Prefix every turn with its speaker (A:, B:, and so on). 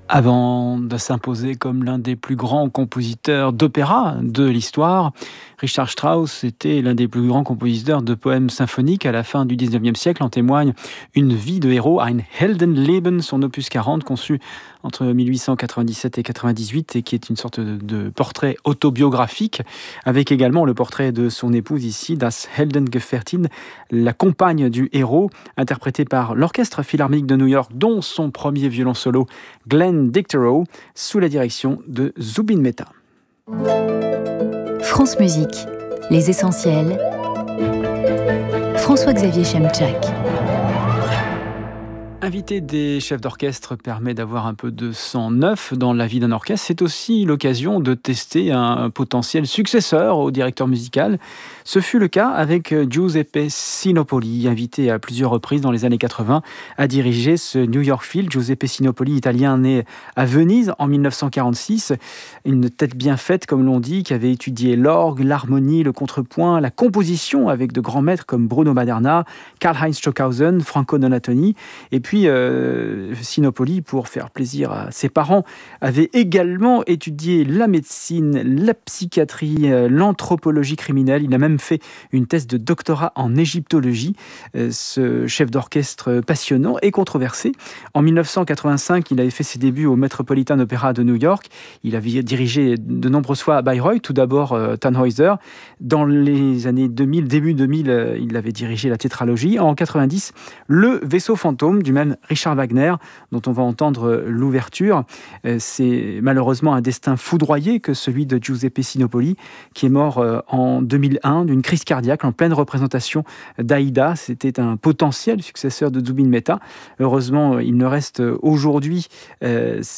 A: Avant de s'imposer comme l'un des plus grands compositeurs d'opéra de l'histoire, Richard Strauss était l'un des plus grands compositeurs de poèmes symphoniques à la fin du 19e siècle. En témoigne Une vie de héros, Ein Heldenleben, son opus 40, conçu entre 1897 et 98 et qui est une sorte de portrait autobiographique, avec également le portrait de son épouse ici, Das Heldengefährtin, la compagne du héros, interprétée par l'Orchestre Philharmonique de New York, dont son premier violon solo, Glenn Dicterow, sous la direction de Zubin Mehta.
B: France Musique, les essentiels. François-Xavier Chemczak.
A: Inviter des chefs d'orchestre permet d'avoir un peu de sang neuf dans la vie d'un orchestre. C'est aussi l'occasion de tester un potentiel successeur au directeur musical. Ce fut le cas avec Giuseppe Sinopoli, invité à plusieurs reprises dans les années 80 à diriger ce New York Phil. Giuseppe Sinopoli, italien né à Venise en 1946, une tête bien faite comme l'on dit, qui avait étudié l'orgue, l'harmonie, le contrepoint, la composition avec de grands maîtres comme Bruno Maderna, Karlheinz Stockhausen, Franco Donatoni. Et puis Sinopoli, pour faire plaisir à ses parents, avait également étudié la médecine, la psychiatrie, l'anthropologie criminelle. Il a même fait une thèse de doctorat en égyptologie. Ce chef d'orchestre passionnant et controversé. En 1985, il avait fait ses débuts au Metropolitan Opera de New York. Il avait dirigé de nombreuses fois à Bayreuth, tout d'abord Tannhäuser. Dans les années 2000, début 2000, il avait dirigé la tétralogie. En 90, le Vaisseau fantôme du même Richard Wagner, dont on va entendre l'ouverture. C'est malheureusement un destin foudroyé que celui de Giuseppe Sinopoli, qui est mort en 2001 d'une crise cardiaque en pleine représentation d'Aïda. C'était un potentiel successeur de Zubin Mehta. Heureusement, il ne reste aujourd'hui